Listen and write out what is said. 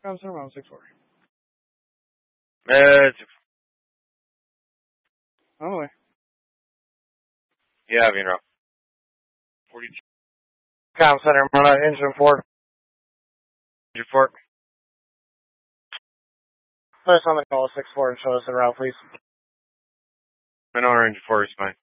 Comes in around 6-4. On the way. Yeah, being rough. 42. Com Center, engine 4. Engine 4. Place on the call 6-4 and show us the route, please. I know our engine 4 is fine.